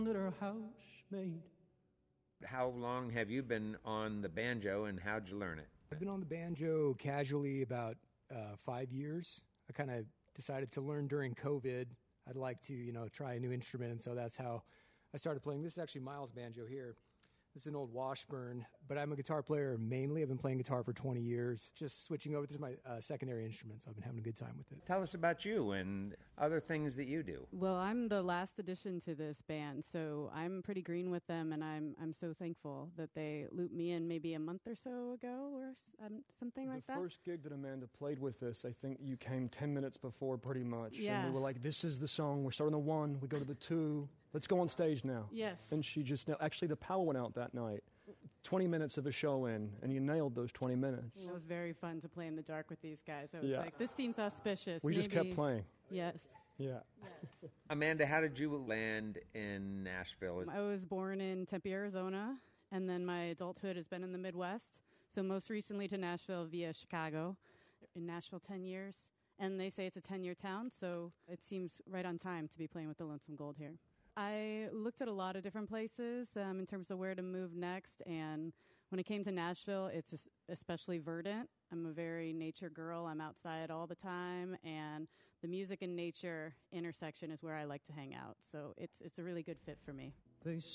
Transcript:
that our house made. How long have you been on the banjo, and how'd you learn it? I've been on the banjo casually about 5 years. I kind of decided to learn during COVID. I'd like to, try a new instrument, and so that's how I started playing. This is actually Miles' banjo here. This is an old Washburn, but I'm a guitar player mainly. I've been playing guitar for 20 years. Just switching over. This is my secondary instrument, so I've been having a good time with it. Tell us about you and other things that you do. Well, I'm the last addition to this band, so I'm pretty green with them, and I'm so thankful that they looped me in maybe a month or so ago or something like that. The first gig that Amanda played with us, I think you came 10 minutes before pretty much. Yeah. And we were like, this is the song. We're starting the 1, we go to the 2. Let's go on stage now. Yes. And she just, actually the power went out that night. 20 minutes of a show in, and you nailed those 20 minutes. It was very fun to play in the dark with these guys. I was like, this seems auspicious. We just kept playing. Yes. Yeah. Yes. Amanda, how did you land in Nashville? I was born in Tempe, Arizona, and then my adulthood has been in the Midwest. So most recently to Nashville via Chicago. In Nashville 10 years. And they say it's a 10-year town, so it seems right on time to be playing with the Lonesome Gold here. I looked at a lot of different places in terms of where to move next, and when it came to Nashville, it's especially verdant. I'm a very nature girl. I'm outside all the time, and the music and nature intersection is where I like to hang out. So it's a really good fit for me. They